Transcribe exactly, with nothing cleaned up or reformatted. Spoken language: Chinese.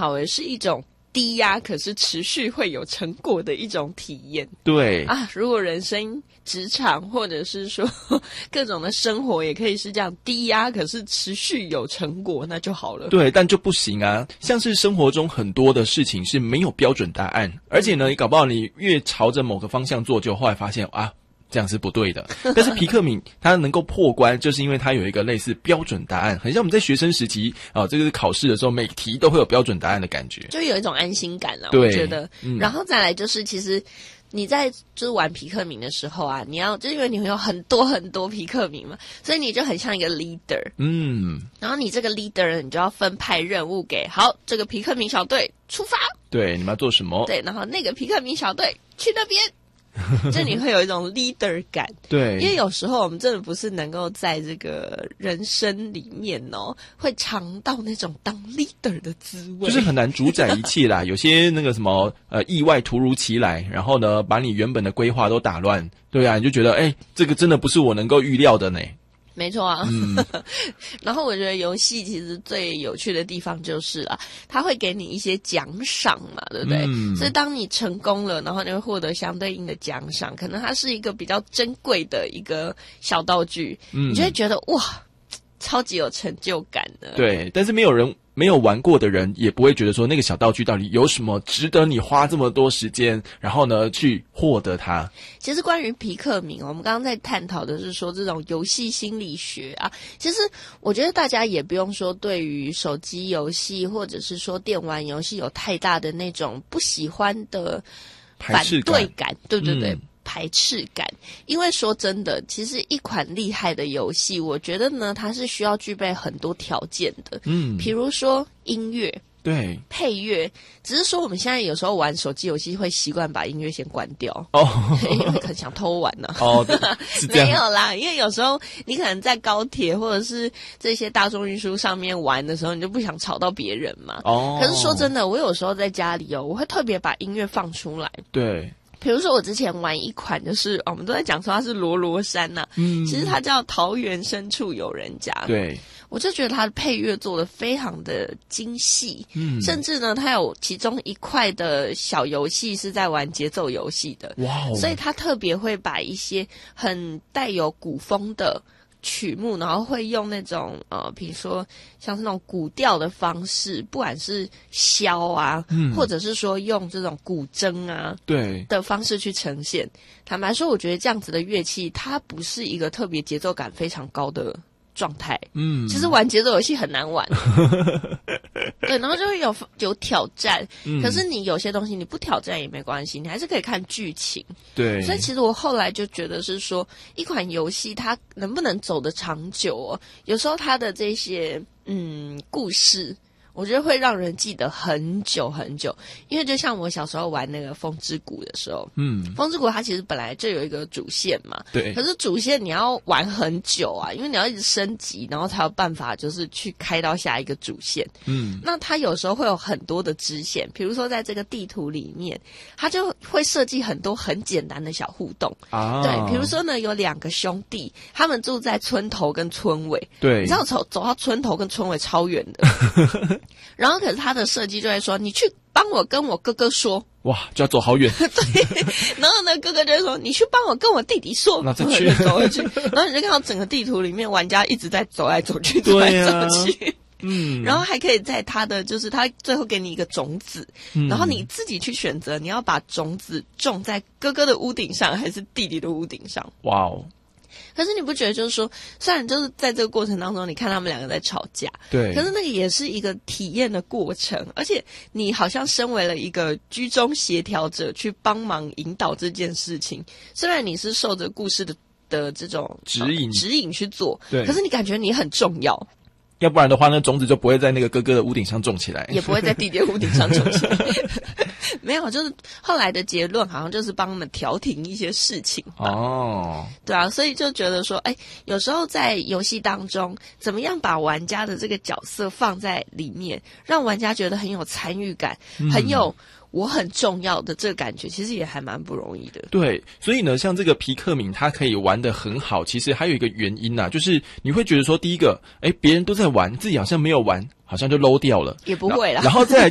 好诶，是一种低压可是持续会有成果的一种体验。 对啊，如果人生职场或者是说各种的生活也可以是这样低压可是持续有成果，那就好了。 对，但就不行啊，像是生活中很多的事情是没有标准答案，而且呢你搞不好你越朝着某个方向做，就后来发现啊这样是不对的。但是皮克敏他能够破关，就是因为他有一个类似标准答案，很像我们在学生时期啊，这个考试的时候每题都会有标准答案的感觉， 就有一种安心感啦， 对我觉得、 嗯、 然后再来就是其实你在就是玩皮克敏的时候啊，你要就因为你会有很多很多皮克敏嘛，所以你就很像一个 leader。嗯，然后你这个 leader 你就要分派任务给好这个皮克敏小队出发。 对，你们要做什么？ 对，然后那个皮克敏小队去那边。就你会有一种 leader 感。 对， 因为有时候我们真的不是能够在这个人生里面哦，会尝到那种当 leader 的滋味， 就是很难主宰一切啦。有些那个什么呃意外突如其来，然后呢把你原本的规划都打乱，对啊，你就觉得哎，这个真的不是我能够预料的呢。 没错啊， 嗯、 然后我觉得游戏其实最有趣的地方就是啦，它会给你一些奖赏嘛，对不对？嗯、所以当你成功了，然后你会获得相对应的奖赏，可能它是一个比较珍贵的一个小道具，嗯、你就会觉得哇，超级有成就感的。 对，但是没有人。没有玩过的人也不会觉得说那个小道具到底有什么值得你花这么多时间，然后呢去获得它。 其实关于皮克敏，我们刚刚在探讨的是说这种游戏心理学啊。其实我觉得大家也不用说对于手机游戏或者是说电玩游戏有太大的那种不喜欢的反对感，对对对。嗯排斥感，因为说真的，其实一款厉害的游戏，我觉得呢，它是需要具备很多条件的。嗯，比如说音乐， 对， 配乐，只是说我们现在有时候玩手机游戏会习惯把音乐先关掉， 哦， 因为很想偷玩呢、啊。 哦，是这样， 没有啦，因为有时候你可能在高铁或者是这些大众运输上面玩的时候，你就不想吵到别人嘛。哦，可是说真的，我有时候在家里哦，我会特别把音乐放出来。 对。 比如说我之前玩一款就是、哦、我们都在讲说它是罗罗山呐、啊，嗯，其实它叫桃源深处有人家， 对， 我就觉得它的配乐做得非常的精细，嗯，甚至呢它有其中一块的小游戏是在玩节奏游戏的，哇、哦，所以它特别会把一些很带有古风的曲目，然后会用那种呃，比如说像是那种古调的方式，不管是箫啊，嗯，或者是说用这种古筝啊，对的方式去呈现。坦白说，我觉得这样子的乐器，它不是一个特别节奏感非常高的状态。嗯，其实玩节奏游戏很难玩，对，然后就会有有挑战、嗯。可是你有些东西你不挑战也没关系，你还是可以看剧情。对，所以其实我后来就觉得是说，一款游戏它能不能走得长久哦，有时候它的这些嗯故事。我觉得会让人记得很久很久，因为就像我小时候玩那个风之谷的时候，嗯，风之谷它其实本来就有一个主线嘛，对，可是主线你要玩很久啊，因为你要一直升级，然后才有办法就是去开到下一个主线，嗯，那它有时候会有很多的支线，比如说在这个地图里面，它就会设计很多很简单的小互动啊，对，比如说呢有两个兄弟，他们住在村头跟村尾，对，你知道走走到村头跟村尾超远的。然后可是他的设计就会说，你去帮我跟我哥哥说， 哇，就要走好远。 对，然后呢，哥哥就会说，你去帮我跟我弟弟说， 那再去走回去，然后你就看到整个地图里面玩家一直在走来走去，走来走去。嗯，然后还可以在他的就是他最后给你一个种子、嗯，然后你自己去选择，你要把种子种在哥哥的屋顶上还是弟弟的屋顶上。哇哦！可是你不觉得就是说，虽然就是在这个过程当中，你看他们两个在吵架，对，可是那个也是一个体验的过程，而且你好像身为了一个居中协调者，去帮忙引导这件事情。虽然你是受着故事的的这种指引、 呃、指引去做，对，可是你感觉你很重要。 要不然的话，那种子就不会在那个哥哥的屋顶上种起来， 也不会在弟弟的屋顶上种起来。没有，就是后来的结论好像就是帮他们调停一些事情哦。对啊，所以就觉得说，哎，有时候在游戏当中，怎么样把玩家的这个角色放在里面，让玩家觉得很有参与感，嗯、很有。我很重要的这个感觉，其实也还蛮不容易的。 对，所以呢，像这个皮克敏，他可以玩得很好，其实还有一个原因啊，就是你会觉得说，第一个，哎，别人都在玩，自己好像没有玩，好像就 low 掉了， 也不会啦。 然后再来